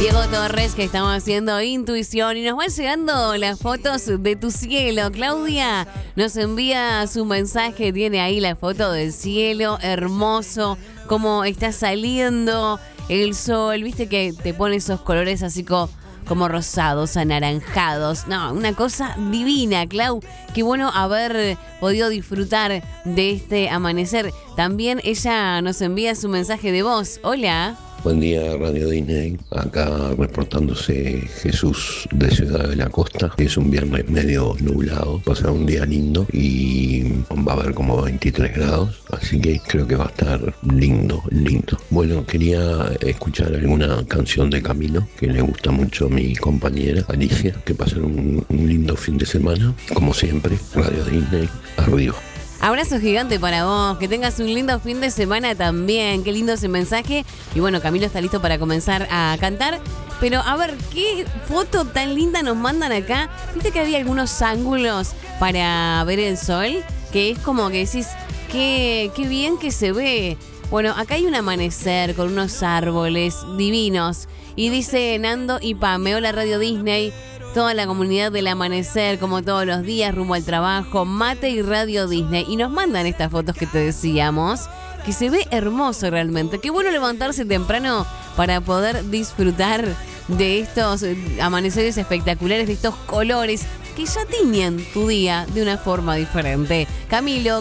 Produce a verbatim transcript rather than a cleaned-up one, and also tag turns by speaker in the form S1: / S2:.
S1: Diego Torres, que estamos haciendo intuición y nos van llegando las fotos de tu cielo. Claudia nos envía su mensaje, tiene ahí la foto del cielo, hermoso, cómo está saliendo el sol, viste que te pone esos colores así como, como rosados, anaranjados. No, una cosa divina, Clau. Qué bueno haber podido disfrutar de este amanecer. También ella nos envía su mensaje de voz. Hola.
S2: Buen día, Radio Disney. Acá reportándose Jesús de Ciudad de la Costa. Es un viernes medio nublado, va a ser un día lindo y va a haber como veintitrés grados, así que creo que va a estar lindo, lindo. Bueno, quería escuchar alguna canción de Camilo, que le gusta mucho a mi compañera Alicia. Que pasen un, un lindo fin de semana, como siempre. Radio Disney, arriba.
S1: Abrazo gigante para vos, que tengas un lindo fin de semana también, qué lindo ese mensaje. Y bueno, Camilo está listo para comenzar a cantar. Pero a ver, qué foto tan linda nos mandan acá. Viste que había algunos ángulos para ver el sol, que es como que decís, qué, qué bien que se ve. Bueno, acá hay un amanecer con unos árboles divinos. Y dice Nando y Pame, hola Radio Disney. Toda la comunidad del amanecer, como todos los días, rumbo al trabajo, mate y Radio Disney. Y nos mandan estas fotos que te decíamos, que se ve hermoso realmente. Qué bueno levantarse temprano para poder disfrutar de estos amaneceres espectaculares, de estos colores que ya tiñen tu día de una forma diferente. Camilo,